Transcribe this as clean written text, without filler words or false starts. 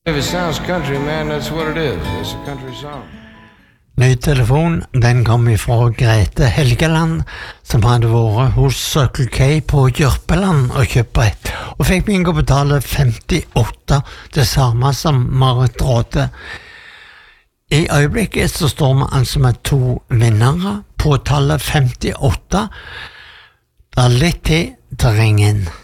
If it sounds country, man, that's what it is. It's a country song. Ny telefon, den kom ifra Grete Helgeland, som hadde vært hos Circle K på Jørpeland og kjøpt brett, og fikk meg å betale 58, det samme som Marit Råde. I øyeblikket så står vi altså med 2 vinnere på tallet 58. Det er litt til ringen.